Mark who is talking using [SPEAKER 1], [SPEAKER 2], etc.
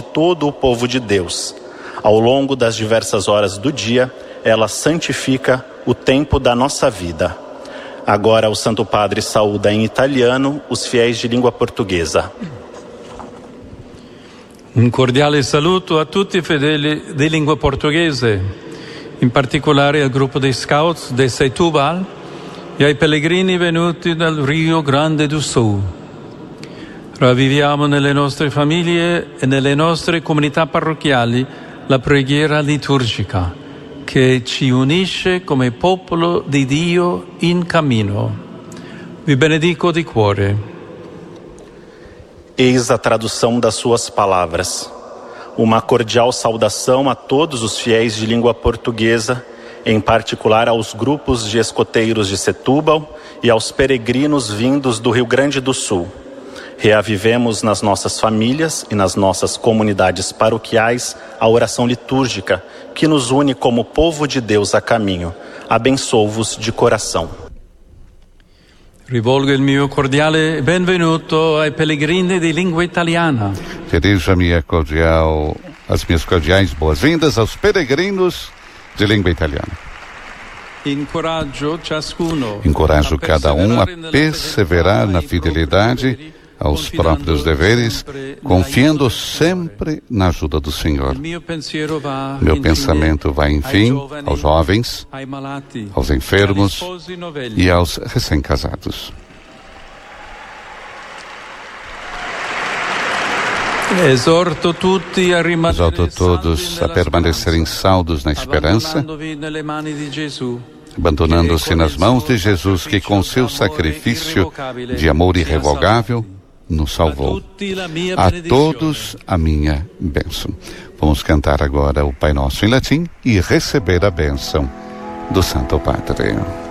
[SPEAKER 1] todo o povo de Deus. Ao longo das diversas horas do dia, ela santifica o tempo da nossa vida. Agora o Santo Padre saúda em italiano os fiéis de língua portuguesa.
[SPEAKER 2] Un cordiale saluto a tutti i fedeli di lingua portoghese, in particolare al gruppo dei Scouts di Setúbal e ai pellegrini venuti dal Rio Grande do Sul. Ravviviamo nelle nostre famiglie e nelle nostre comunità parrocchiali la preghiera liturgica che ci unisce come popolo di Dio in cammino. Vi benedico di cuore.
[SPEAKER 1] Eis a tradução das suas palavras. Uma cordial saudação a todos os fiéis de língua portuguesa, em particular aos grupos de escoteiros de Setúbal e aos peregrinos vindos do Rio Grande do Sul. Reavivemos nas nossas famílias e nas nossas comunidades paroquiais a oração litúrgica que nos une como povo de Deus a caminho. Abençoo-vos de coração.
[SPEAKER 2] Rivolgo il mio cordiale benvenuto ai pellegrini di lingua italiana.
[SPEAKER 3] Dirijo as minhas cordiais boas-vindas aos peregrinos de língua italiana. Encorajo cada um a perseverar na fidelidade aos próprios deveres, confiando sempre na ajuda do Senhor. Meu pensamento vai, enfim, aos jovens, aos enfermos e aos recém-casados.
[SPEAKER 2] Exorto
[SPEAKER 3] todos a permanecerem saldos na esperança, abandonando-se nas mãos de Jesus, que com seu sacrifício de amor irrevogável nos salvou. A todos a minha bênção. Vamos cantar agora o Pai Nosso em latim e receber a bênção do Santo Padre.